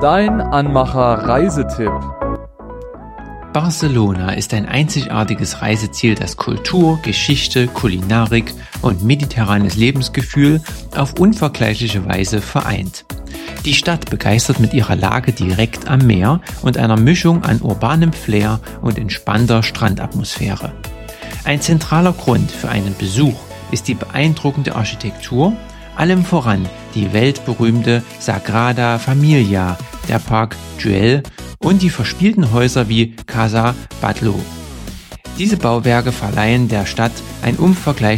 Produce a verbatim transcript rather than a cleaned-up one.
Dein Anmacher-Reisetipp. Barcelona ist ein einzigartiges Reiseziel, das Kultur, Geschichte, Kulinarik und mediterranes Lebensgefühl auf unvergleichliche Weise vereint. Die Stadt begeistert mit ihrer Lage direkt am Meer und einer Mischung an urbanem Flair und entspannter Strandatmosphäre. Ein zentraler Grund für einen Besuch ist die beeindruckende Architektur, allem voran die weltberühmte Sagrada Familia, der Park Güell und die verspielten Häuser wie Casa Batlló. Diese Bauwerke verleihen der Stadt ein unvergleichliches